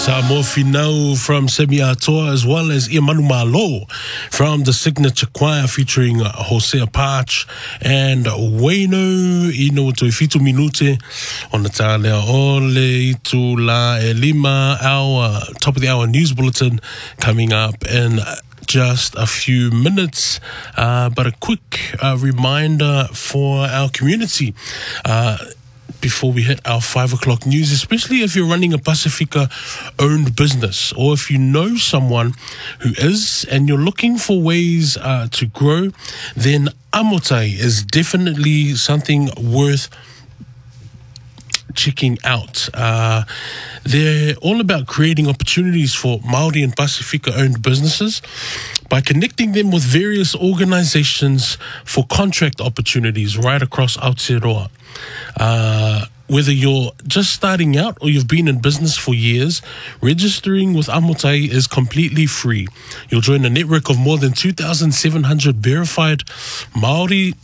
Samoa Finau from Semi Atoa, as well as Imanu Malo from the Signature Choir featuring Hosea Parch and Waino Ino to Fitu Minute on the Talea Ole to La Lima, our top of the hour news bulletin coming up in just a few minutes, but a quick reminder for our community before we hit our 5 o'clock news, especially if you're running a Pacifica owned business or if you know someone who is and you're looking for ways to grow, then Amotai is definitely something worth checking out. They're all about creating opportunities for Māori and Pacifica-owned businesses by connecting them with various organizations for contract opportunities right across Aotearoa. Whether you're just starting out or you've been in business for years, registering with Amotai is completely free. You'll join a network of more than 2,700 verified Māori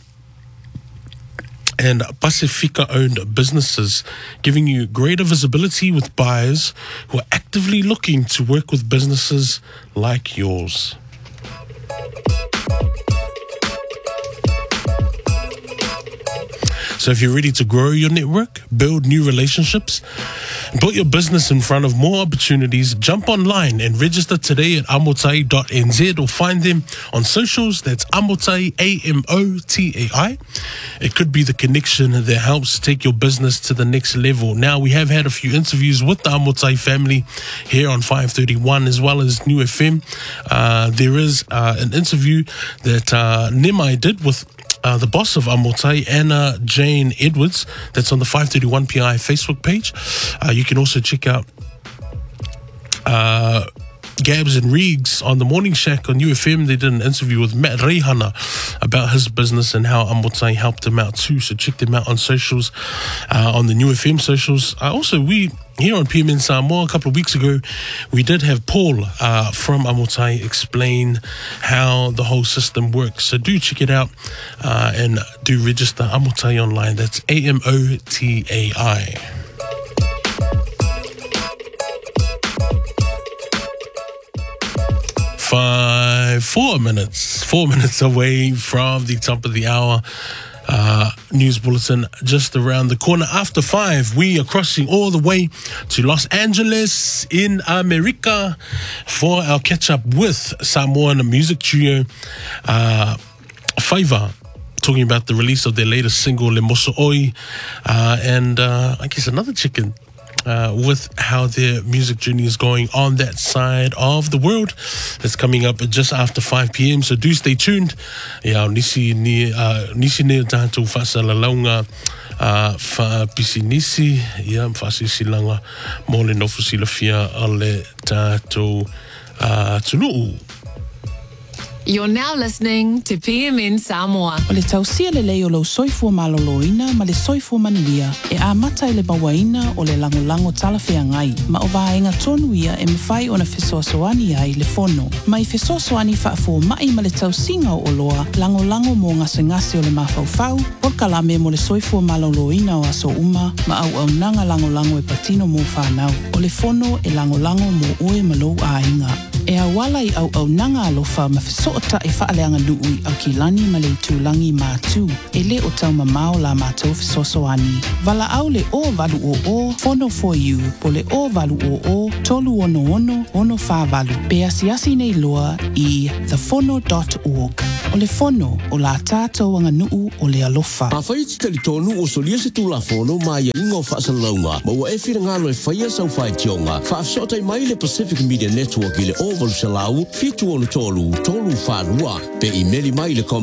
and Pacifica-owned businesses, giving you greater visibility with buyers who are actively looking to work with businesses like yours. So if you're ready to grow your network, build new relationships, and put your business in front of more opportunities, jump online and register today at amotai.nz or find them on socials. That's Amotai, A-M-O-T-A-I. It could be the connection that helps take your business to the next level. Now, we have had a few interviews with the Amotai family here on 531 as well as New FM. There is an interview that Nimai did with the boss of Amotai, Anna Jane Edwards, that's on the 531 PI Facebook page. You can also check out Gabs and Reegs on the Morning Shack on UFM. They did an interview with Matt Reihana about his business and how Amotai helped him out too. So check them out on socials, on the New FM socials. Also, we here on PMN Samoa a couple of weeks ago, we did have Paul from Amotai explain how the whole system works. So do check it out and do register Amotai online. That's A-M-O-T-A-I. 4 minutes away from the top of the hour. News bulletin just around the corner. After 5, we are crossing all the way to Los Angeles in America for our catch-up with Samoan music trio Faiva, talking about the release of their latest single, Le Moso Oi, and I guess another chicken. With how their music journey is going on that side of the world. That's coming up just after 5 p.m. So do stay tuned. Yeah, nisi ni tātou whasalalaunga wha pisi nisi. Yeah, whasisilanga mō le nofu silafia o le tātou tunuu. You're now listening to PMN Samoa. O le tausia le leo lo soifua maloloina ma le soifua manuia e a mata i le bawaina o le lango talawhea ngai ma o vaenga tonu ia e mwhai o na fesoasoani ai le fono. Mai fesoasoani whaafo mai ma le tausinga o loa lango mo ngase o le mawhauwhau por kalame mo le soifua maloloina o aso uma ma au nanga lango e patino mo whanau. O le fono e lango mo oe malou a inga. E a wala i au nanga alofa ma fesoota e whaaleanga nui au ki lani ma le tūlangi mātū e le o tau mamao la mātou fesosoani. Vala au le o valu o fono for you po le o valu o tolu ono whāvalu. Pe asiasi nei loa i thefono.org. O le fono o la tātou anga nuu o le alofa. A whai titari tonu o solia se tū la fono ma ia ingo whaasalaunga ma ua e whirangalo e whaia sau whai tionga. Whaafsotai mai le Pacific Media Network i le Oval Salau, fitu onu tolu whanua. Pe emaili mai le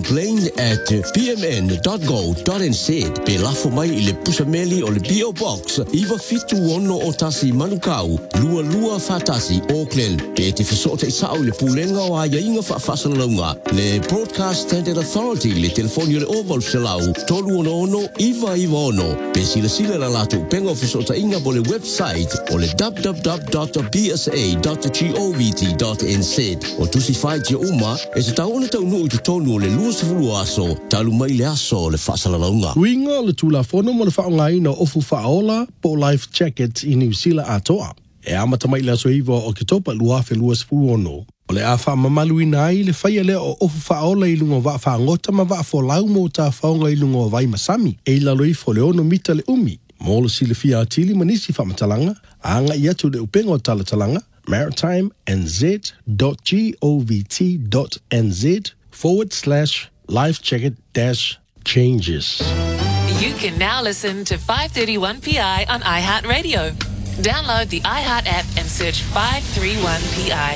complain@pmn.go.nz. Pe lafo mai i le pusameli o le P.O. Box, iwa fitu ono o tasi manukau, lua fatasi Auckland. Pe te whasotai sao le pulenga o aia inga whaafasalaunga. Le Broadcast Standard Authority, le telefoni o le Oval Salau, tolu ono, iwa ono. Pe sila la latu penga o whasotai inga bo le website o le www.bsa.govt.nz. O tusi whai tia uma, e te tau ona tau nui tu tonu o le lua sefulu aso, talu mai le aso o le whaasalaunga. Uinga le tula fono mo le whaonga ina ofu whaola po life jacket i New Zealand atoa. E amata mai le aso iwa o ke topa lua fe lua sifu ono. O le a wha mamalu ina ai le whaia lea o ofu whaola i lungo wa whaangota ma wa wholau mo ta whaonga i lungo o vai masami. E la loi fo le ono mita le umi. Mo le sile fia atili manisi whamatalanga. Anga i atu le upenga o talatalanga. maritimeNZ.govt.nz/life-changes. You can now listen to 531PI on iHeartRadio. Download the iHeart app and search 531PI.